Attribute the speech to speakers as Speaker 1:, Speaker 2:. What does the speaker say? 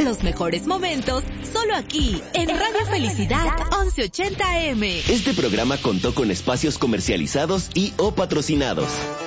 Speaker 1: Los mejores momentos, solo aquí, en Radio Felicidad 1180 AM.
Speaker 2: Este programa contó con espacios comercializados y o patrocinados.